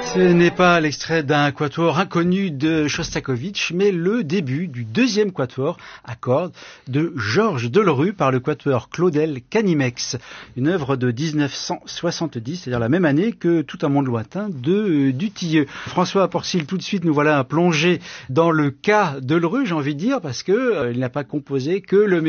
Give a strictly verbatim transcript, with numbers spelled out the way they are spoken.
Ce n'est pas l'extrait d'un quatuor inconnu de Shostakovich, mais le début du deuxième quatuor à cordes de Georges Delerue par le quatuor Claudel Canimex, une œuvre de dix-neuf cent soixante-dix, c'est-à-dire la même année que Tout un monde lointain de Dutilleux. François Porcil, tout de suite nous voilà plongés dans le cas Delerue, j'ai envie de dire, parce que euh, il n'a pas composé que le